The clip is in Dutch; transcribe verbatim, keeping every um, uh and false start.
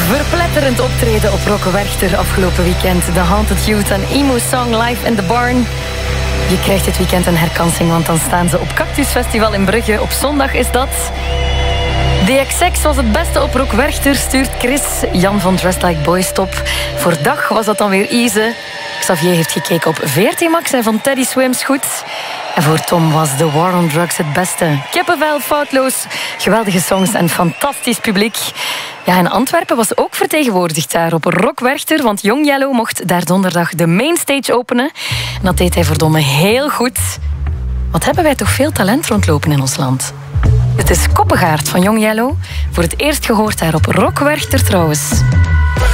Verpletterend optreden op Rock Werchter afgelopen weekend. The Haunted Youth en Emo Song live in the Barn. Je krijgt dit weekend een herkansing, want dan staan ze op Cactus Festival in Brugge. Op zondag is dat. D X X was het beste op Rock Werchter, stuurt Chris. Jan van Dressed Like Boys top. Voor Dag was dat dan weer Ise. Xavier heeft gekeken op V R T Max en van Teddy Swims goed. En voor Tom was The War on Drugs het beste. Kippenvel, foutloos, geweldige songs en fantastisch publiek. Ja, en Antwerpen was ook vertegenwoordigd daar op Rock Werchter, want Young Yellow mocht daar donderdag de mainstage openen. En dat deed hij verdomme heel goed. Wat hebben wij toch veel talent rondlopen in ons land. Het is Koppengaard van Young Yellow. Voor het eerst gehoord daar op Rock Werchter trouwens.